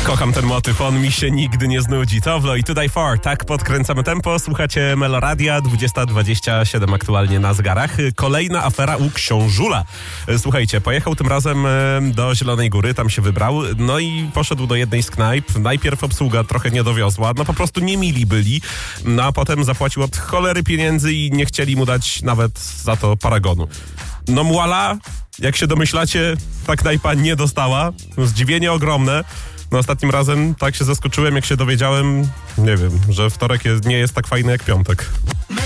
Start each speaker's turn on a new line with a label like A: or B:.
A: Kocham ten motyw, on mi się nigdy nie znudzi. Towlo i Today For, tak podkręcamy tempo. Słuchacie Meloradia, 20:27 aktualnie na zegarach. Kolejna afera u książula. Słuchajcie, pojechał tym razem do Zielonej Góry, tam się wybrał, no i poszedł do jednej z knajp. Najpierw obsługa trochę nie dowiozła, no po prostu niemili byli, no a potem zapłacił od cholery pieniędzy i nie chcieli mu dać nawet za to paragonu. No voila, jak się domyślacie, ta knajpa nie dostała. No, zdziwienie ogromne. No ostatnim razem tak się zaskoczyłem, jak się dowiedziałem, nie wiem, że wtorek nie jest tak fajny jak piątek.